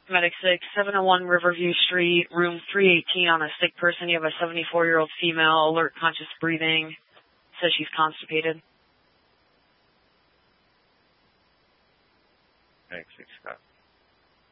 Medic 6, 701 Riverview Street, room 318 on a sick person. You have a 74-year-old female, alert, conscious breathing. Says she's constipated. Medic 6, Scott.